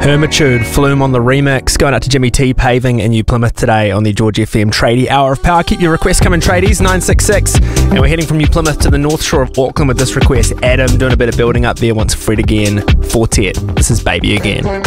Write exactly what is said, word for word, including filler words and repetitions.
Hermitude, Flume on the remix, going out to Jimmy T Paving in New Plymouth today on the George F M Tradie Hour of Power. Keep your requests coming, tradies, nine six six. And we're heading from New Plymouth to the North Shore of Auckland with this request. Adam doing a bit of building up there, wants Fred again, Fortet. This is Baby Again.